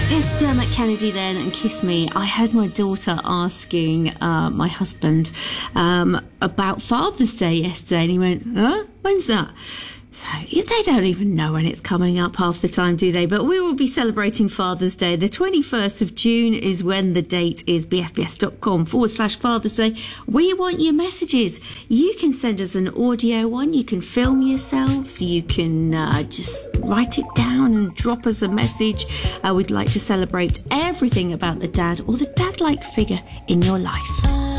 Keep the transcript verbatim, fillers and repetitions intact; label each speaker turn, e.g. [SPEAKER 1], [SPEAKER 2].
[SPEAKER 1] It's Dermot Kennedy then and Kiss Me. I had my daughter asking uh, my husband um, about Father's Day yesterday, and he went, huh? When's that? So they don't even know when it's coming up half the time, do they? But we will be celebrating Father's Day. The twenty-first of June is when the date is. bfbs.com forward slash Father's Day. We want your messages. You can send us an audio one. You can film yourselves. You can uh, just write it down and drop us a message. Uh, we'd like to celebrate everything about the dad or the dad-like figure in your life.